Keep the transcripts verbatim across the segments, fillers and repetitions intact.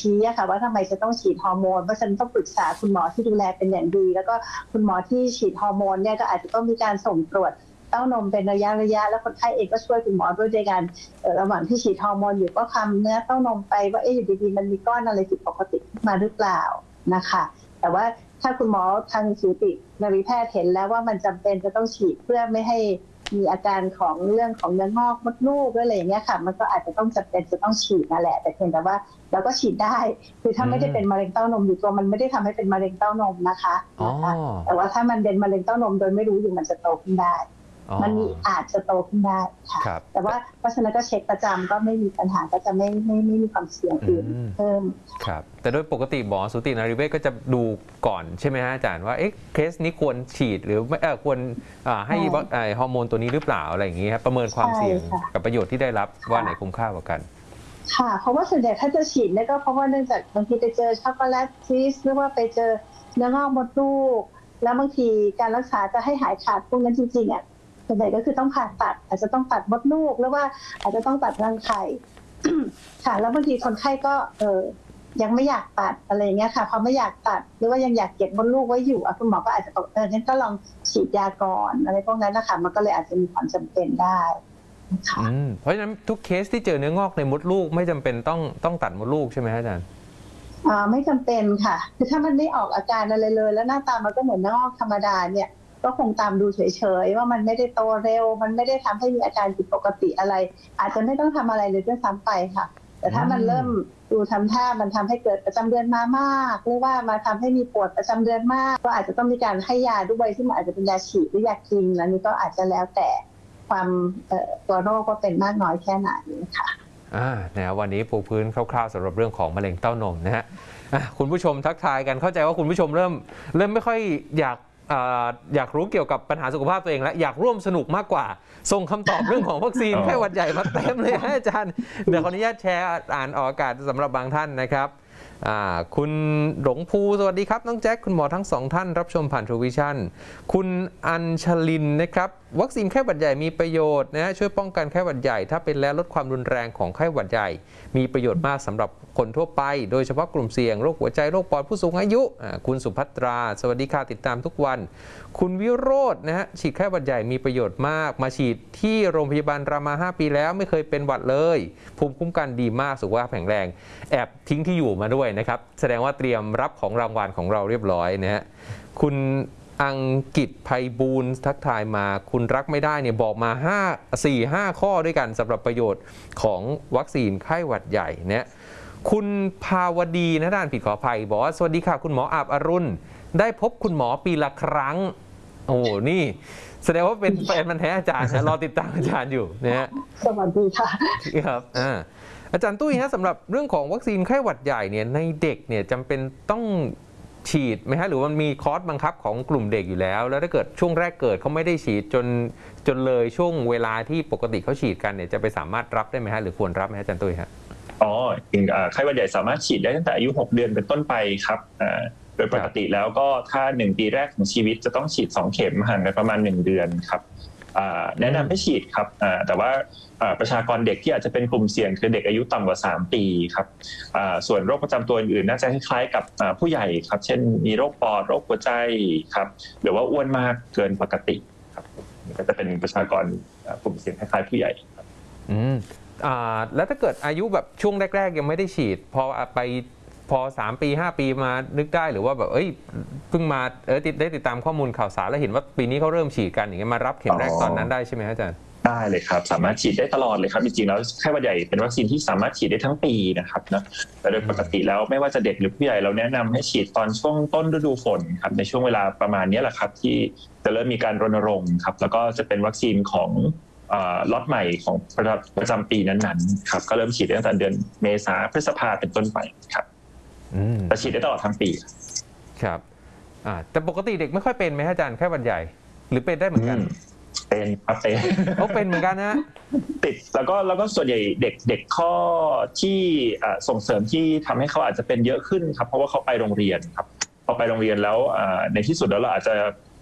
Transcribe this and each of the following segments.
ชี้อะค่ะว่าทำไมจะต้องฉีดฮอร์โมนเพราะฉะนั้นต้องปรึกษาคุณหมอที่ดูแลเป็นอย่างดีแล้วก็คุณหมอที่ฉีดฮอร์โมนเนี่ยก็อาจจะต้องมีการส่งตรวจเต้านมเป็นระยะระยะแล้วคนไข้เองก็ช่วยคุณหมอด้วยในการระหว่างที่ฉีดฮอร์โมนอยู่ก็คำเนื้อเต้านมไปว่าเอ๊ะอยู่ดีๆมันมีก้อนอะไรผิดปกติมาหรือเปล่านะคะแต่ว่าถ้าคุณหมอทางสูตินรีแพทย์เห็นแล้วว่ามันจำเป็นจะต้องฉีดเพื่อไม่ให้มีอาการของเรื่องของเนื้องอกมดลูกอะไรอย่างเงี้ยค่ะมันก็อาจจะต้องจำเป็นจะต้องฉีดนั่นแหละแต่เพียงแต่ว่าเราก็ฉีดได้คือถ้าไม่ได้เป็นมะเร็งเต้านมอยู่ตัวมันไม่ได้ทำให้เป็นมะเร็งเต้านมนะคะแต่ว่าถ้ามันเป็นมะเร็งเต้านมโดยไม่รู้อยู่มันจะโตขึ้นได้มันมีอาจจะโตขึ้นได้ค่ะแต่ว่าเพราะฉะนั้นก็เช็คประจำก็ไม่มีปัญหาก็จะไม่ไม่ไม่มีความเสี่ยงอื่นเพิ่มครับแต่โดยปกติหมอสูตินรีเวชก็จะดูก่อนใช่ไหมฮะอาจารย์ว่าเอ๊ะเคสนี้ควรฉีดหรือไม่ควรให้ฮอร์โมนตัวนี้หรือเปล่าอะไรอย่างนี้ครับประเมินความเสี่ยงกับประโยชน์ที่ได้รับว่าไหนคุ้มค่ากว่ากันค่ะเพราะว่าส่วนใหญ่ถ้าจะฉีดเนี่ยก็เพราะว่าเนื่องจากบางทีไปเจอช็อกโกแลตชีสหรือว่าไปเจอเนื้องอกมดลูกแล้วบางทีการรักษาจะให้หายขาดพวกนั้นจริงๆอ่ะส่วนใหญ่ก็คือต้องผ่าตัดอาจจะต้องตัดมดลูกหรือว่าอาจจะต้องตัดรังไข่ค่ะแล้วบางทีคนไข้ก็เออยังไม่อยากตัดอะไรเงี้ยค่ะพอไม่อยากตัดหรือว่ายังอยากเก็บมดลูกไว้อยู่คุณหมอก็อาจจะบอกเอองั้นก็ลองฉีดยาก่อนอะไรพวกนั้นนะคะมันก็เลยอาจจะมีความจำเป็นได้เพราะฉะนั้นทุกเคสที่เจอเนื้องอกในมดลูกไม่จำเป็นต้องต้องตัดมดลูกใช่ไหมอาจารย์อ่าไม่จำเป็นค่ะคือถ้ามันไม่ออกอาการอะไรเลยแล้วหน้าตามันก็เหมือนเนื้องอกธรรมดาเนี่ยก็คงตามดูเฉยๆว่ามันไม่ได้โตเร็วมันไม่ได้ทำให้มีอาการผิดปกติอะไรอาจจะไม่ต้องทำอะไรเลยด้วยซ้ำไปค่ะแต่ถ้ามันเริ่มดูทำท่ามันทำให้เกิดประจำเดือนมามากหรือว่ามาทำให้มีปวดประจำเดือนมากก็อาจจะต้องมีการให้ยาด้วยซึ่งมันอาจจะเป็นยาฉีดหรือยากินอันนี้ก็อาจจะแล้วแต่ความตัวโรคก็เป็นมากน้อยแค่ไหนค่ะอ่านะวันนี้ปูพื้นคร่าวๆสำหรับเรื่องของมะเร็งเต้านมนะฮะคุณผู้ชมทักทายกันเข้าใจว่าคุณผู้ชมเริ่มเริ่มไม่ค่อยอยากอยากรู้เกี่ยวกับปัญหาสุขภาพตัวเองและอยากร่วมสนุกมากกว่าส่งคำตอบเรื่องของวัคซีนไข้หวัดใหญ่มาเต็มเลยอาจารย์เดี๋ยวขออนุญาตแชร์อ่านออกอากาศสำหรับบางท่านนะครับคุณหลงภูสวัสดีครับน้องแจ็คคุณหมอทั้งสองท่านรับชมผ่านทรูวิชั่นคุณอัญชลินนะครับวัคซีนไข้หวัดใหญ่มีประโยชน์นะช่วยป้องกันไข้หวัดใหญ่ถ้าเป็นแล้วลดความรุนแรงของไข้หวัดใหญ่มีประโยชน์มากสำหรับคนทั่วไปโดยเฉพาะกลุ่มเสี่ยงโรคหัวใจโรคปอดผู้สูงอายุคุณสุภัตราสวัสดีค่ะติดตามทุกวันคุณวิโรจน์นะฮะฉีดไข้หวัดใหญ่มีประโยชน์มากมาฉีดที่โรงพยาบาลรามาห้าปีแล้วไม่เคยเป็นหวัดเลยภูมิคุ้มกันดีมากสุขภาพแข็งแรงแอบทิ้งที่อยู่มาด้วยนะครับแสดงว่าเตรียมรับของรางวัลของเราเรียบร้อยนะฮะคุณอังกิจไพบูลย์ทักทายมาคุณรักไม่ได้เนี่ยบอกมาห้า สี่ ห้าข้อด้วยกันสำหรับประโยชน์ของวัคซีนไข้หวัดใหญ่เนี่ยคุณภาวดีนะด้านผิดขออภัยบอกว่าสวัสดีค่ะคุณหมออาบอรุณได้พบคุณหมอปีละครั้งโอ้นี่แสดงว่าเป็นแฟนมันแท้อาจารย์นะรอติดตามอาจารย์อยู่นะฮะสวัสดีค่ะครับอ่าอาจารย์ตุ้ยฮะสำหรับเรื่องของวัคซีนไข้หวัดใหญ่เนี่ยในเด็กเนี่ยจำเป็นต้องฉีดไหมฮะหรือมันมีคอร์สบังคับของกลุ่มเด็กอยู่แล้วแล้วถ้าเกิดช่วงแรกเกิดเขาไม่ได้ฉีดจนจนเลยช่วงเวลาที่ปกติเขาฉีดกันเนี่ยจะไปสามารถรับได้ไหมฮะหรือควรรับไหมอาจารย์ตุ้ยฮะอ๋อไข้หวัดใหญ่สามารถฉีดได้ตั้งแต่อายุหกเดือนเป็นต้นไปครับโดยปกติแล้วก็ถ้าหนึ่งปีแรกของชีวิตจะต้องฉีดสองเข็มห่างกันประมาณหนึ่งเดือนครับแนะนำให้ฉีดครับแต่ว่าประชากรเด็กที่อาจจะเป็นกลุ่มเสี่ยงคือเด็กอายุต่ำกว่าสามปีครับส่วนโรคประจำตัวอื่นๆน่าจะคล้ายๆกับผู้ใหญ่ครับเช่นมีโรคปอดโรคหัวใจครับหรือว่าอ้วนมากเกินปกติครับก็จะเป็นประชากรกลุ่มเสี่ยงคล้ายๆผู้ใหญ่ครับอืมอ่าแล้วถ้าเกิดอายุแบบช่วงแรกๆยังไม่ได้ฉีดพอไปพอสามปีห้าปีมานึกได้หรือว่าแบบเอ้ยเพิ่งมาเออติดได้ติดตามข้อมูลข่าวสารแล้วเห็นว่าปีนี้เขาเริ่มฉีดกันอย่างเงี้ยมารับเข็มแรกตอนนั้นได้ใช่ไหมอาจารย์ได้เลยครับสามารถฉีดได้ตลอดเลยครับจริงๆแล้วไข้หวัดใหญ่เป็นวัคซีนที่สามารถฉีดได้ทั้งปีนะครับนะแต่โดยปกติแล้วไม่ว่าจะเด็กหรือผู้ใหญ่เราแนะนำให้ฉีดตอนช่วงต้นฤดูฝนครับในช่วงเวลาประมาณนี้แหละครับที่จะเริ่มมีการรณรงค์ครับแล้วก็จะเป็นวัคซีนของล็อตใหม่ของประจำปีนั้นๆครับก็เริ่มฉีดตั้งแต่เดือนเมษาพฤษภาเป็นต้นไปครับแต่ฉีดได้ตลอดทั้งปีครับแต่ปกติเด็กไม่ค่อยเป็นไหมอาจารย์ไข้หวัดใหญ่หรือเป็นได้เหมือนกันเป็นครับเป็นเขาเป็นเหมือนกันนะติดแล้วก็แล้วก็ส่วนใหญ่เด็กเด็กข้อที่ส่งเสริมที่ทำให้เขาอาจจะเป็นเยอะขึ้นครับเพราะว่าเขาไปโรงเรียนครับพอไปโรงเรียนแล้วในที่สุดแล้วเราอาจจะ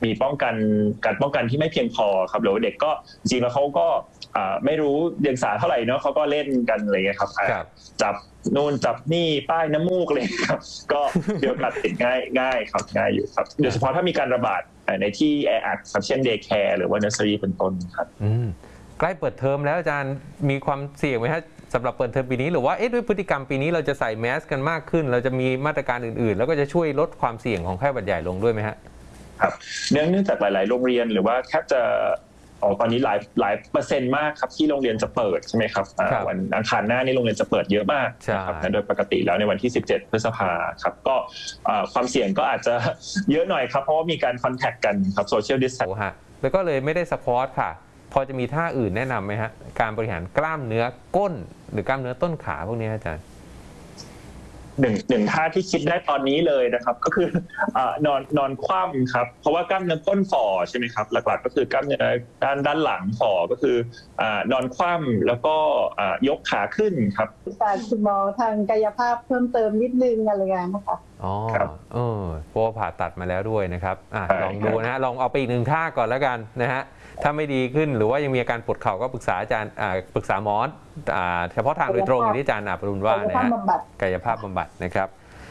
มีป้องกันการป้องกันที่ไม่เพียงพอครับหรือว่าเด็กก็จริงๆแล้วเขาก็ไม่รู้เดียงสาเท่าไหร่เนาะเขาก็เล่นกันอะไรเงี้ยครับจับนู่นจับนี่ป้ายน้ำมูกเลยครับก็เดี๋ยวกัดติดง่ายง่ายครับง่ายอยู่ครับโดยเฉพาะถ้ามีการระบาดในที่แออัดครับเช่นเดย์แคร์หรือว่าเนอร์เซอรี่เป็นต้นครับใกล้เปิดเทอมแล้วอาจารย์มีความเสี่ยงไหมฮะสำหรับเปิดเทอมปีนี้หรือว่าเอ๊ะด้วยพฤติกรรมปีนี้เราจะใส่แมสกันมากขึ้นเราจะมีมาตรการอื่นๆแล้วก็จะช่วยลดความเสี่ยงของไข้หวัดใหญ่ลงด้วยไหมฮะครับเนื่องจากหลายๆโรงเรียนหรือว่าแทบจะอ๋อตอนนี้หลายหลายเปอร์เซ็นต์มากครับที่โรงเรียนจะเปิดใช่ไหมครับวันอังคารหน้านี่โรงเรียนจะเปิดเยอะมากนะครับโดยปกติแล้วในวันที่สิบเจ็ดพฤษภาครับก็ความเสี่ยงก็อาจจะเยอะหน่อยครับเพราะว่ามีการคอนแทคกันครับโซเชียลดิสแทนซ์แล้วก็เลยไม่ได้สปอร์ตค่ะพอจะมีท่าอื่นแนะนำไหมฮะการบริหารกล้ามเนื้อก้นหรือกล้ามเนื้อต้นขาพวกนี้อาจารย์หนึ่งหนึ่งท่าที่คิดได้ตอนนี้เลยนะครับก็คือนอนนอนคว่ำครับเพราะว่ากล้ามเนื้อก้นฝ่อใช่ไหมครับหลักๆก็คือกล้ามเนื้อด้านด้านหลังฝ่อก็คือนอนคว่ำแล้วก็ยกขาขึ้นครับศาสตร์คุณหมอทางกายภาพเพิ่มเติมนิดนึงอะไรอย่างเงี้ยนะคะอ๋อเออเพราะว่าผ่าตัดมาแล้วด้วยนะครับอ่ะลองดูนะลองเอาไปอีกหนึ่งท่าก่อนแล้วกันนะฮะถ้าไม่ดีขึ้นหรือว่ายังมีอาการปวดเข่าก็ปรึกษาอาจารย์ปรึกษาหมอเฉพาะทางโดยตรงที่อาจารย์ปรุณว่านะฮะกายภาพบำบัดนะครับ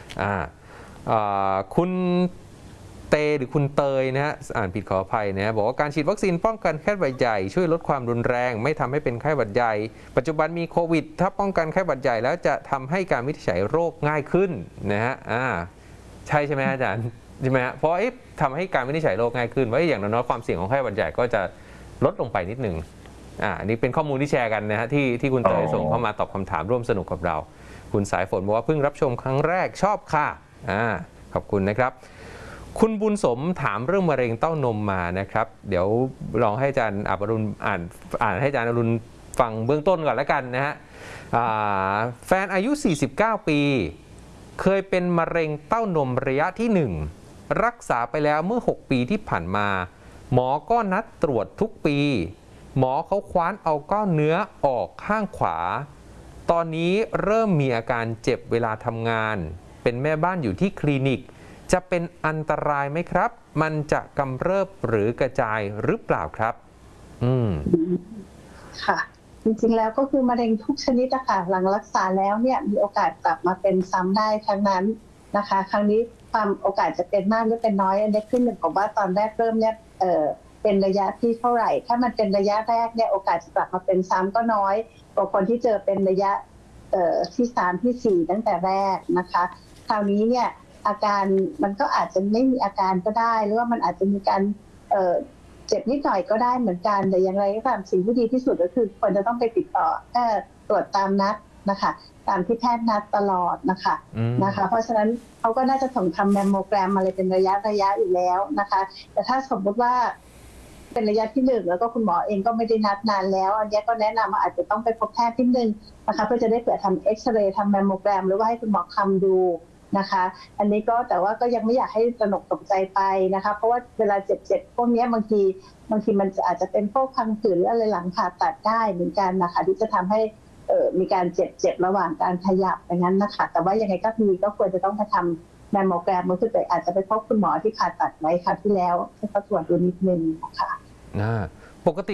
คุณเตหรือคุณเตยนะฮะอ่านผิดขออภัยนะบอกว่าการฉีดวัคซีนป้องกันไข้หวัดใหญ่ช่วยลดความรุนแรงไม่ทำให้เป็นไข้หวัดใหญ่ปัจจุบันมีโควิดถ้าป้องกันไข้หวัดใหญ่แล้วจะทำให้การวินิจฉัยโรคง่ายขึ้นนะฮะใช่ใช่ไหมอาจารย์ใช่ไหมฮะเพราะทำให้การวินิจฉัยโรคง่ายขึ้นว่าอย่างน้อยความเสี่ยงของไข้หวัดใหญ่ก็จะลดลงไปนิดหนึ่งอ่านี่เป็นข้อมูลที่แชร์กันนะฮะที่ที่คุณเตยส่งเข้ามาตอบคำถามร่วมสนุกกับเราคุณสายฝนบอกว่าเพิ่งรับชมครั้งแรกชอบค่ะอ่าขอบคุณนะครับคุณบุญสมถามเรื่องมะเร็งเต้านมมานะครับเดี๋ยวลองให้อาจารย์อรุณอ่านอ่านให้อาจารย์อรุณฟังเบื้องต้นก่อนแล้วกันนะฮะแฟนอายุสี่สิบเก้าปีเคยเป็นมะเร็งเต้านมระยะที่หนึ่งรักษาไปแล้วเมื่อหกปีที่ผ่านมาหมอก็นัดตรวจทุกปีหมอเขาคว้านเอาก้อนเนื้อออกข้างขวาตอนนี้เริ่มมีอาการเจ็บเวลาทำงานเป็นแม่บ้านอยู่ที่คลินิกจะเป็นอันตรายไหมครับมันจะกำเริบหรือกระจายหรือเปล่าครับอืมค่ะจริงๆแล้วก็คือมะเร็งทุกชนิดนะคะหลังรักษาแล้วเนี่ยมีโอกาสกลับมาเป็นซ้ำได้ทั้งนั้นนะคะครั้งนี้ความโอกาสจะเป็นมากหรือเป็นน้อยอันนี้ขึ้นอยู่กับว่าตอนแรกเริ่มเนี่ยเอ่อเป็นระยะที่เท่าไหร่ถ้ามันเป็นระยะแรกเนี่ยโอกาสจะกลับมาเป็นซ้ำก็น้อยกว่าคนที่เจอเป็นระยะเอ่อที่สามที่สี่ตั้งแต่แรกนะคะคราวนี้เนี่ยอาการมันก็อาจจะไม่มีอาการก็ได้หรือว่ามันอาจจะมีการเอ่อเจ็บนิดหน่อยก็ได้เหมือนกันแต่อย่างไรก็ตามสิ่งที่ดีที่สุดก็คือควรจะต้องไปติดต่อแพทย์ตรวจตามนัดนะคะตามที่แพทย์นัดตลอดนะคะนะคะเพราะฉะนั้นเขาก็น่าจะส่งทำแมมโมแกรมอะไรเป็นระยะระยะอยู่แล้วนะคะแต่ถ้าสมมติว่าเป็นระยะที่หนึ่งแล้วก็คุณหมอเองก็ไม่ได้นัดนานแล้วอันนี้ก็แนะนำว่าอาจจะต้องไปพบแพทย์ที่หนึ่งนะคะเพื่อจะได้เผื่อทำเอ็กซเรย์ทำแมมโมแกรมหรือว่าให้คุณหมอคำดูนะคะอันนี้ก็แต่ว่าก็ยังไม่อยากให้ตระหนกตกใจไปนะคะเพราะว่าเวลาเจ็บๆพวกนี้บางทีบางทีมันอาจจะเป็นพวกพังผืดหรืออะไรหลังผ่าตัดได้เหมือนกันนะคะที่จะทำให้เอ่อมีการเจ็บๆระหว่างการขยับอย่างนั้นนะคะแต่ว่ายังไงก็มีก็ควรจะต้องไปทำแมมโมแกรมเมื่อคือแต่อาจจะไปพบคุณหมอที่ผ่าตัดไว้คราวที่แล้วให้เขาตรวจดูนิดนึงนะคะปกติ